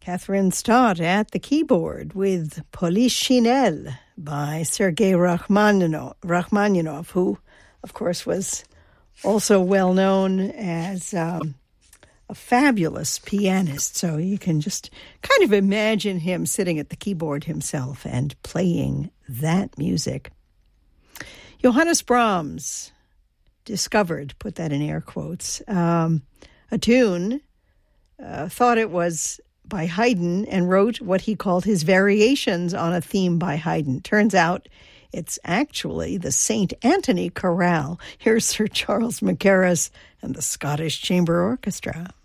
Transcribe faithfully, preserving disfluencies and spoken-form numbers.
Catherine Stott at the keyboard with Polichinelle by Sergei Rachmaninoff, Rachmaninoff, who, of course, was also well known as um, a fabulous pianist. So you can just kind of imagine him sitting at the keyboard himself and playing that music. Johannes Brahms discovered, put that in air quotes, um, a tune, uh, thought it was by Haydn, and wrote what he called his variations on a theme by Haydn. Turns out it's actually the Saint Anthony Chorale. Here's Sir Charles Mackerras and the Scottish Chamber Orchestra.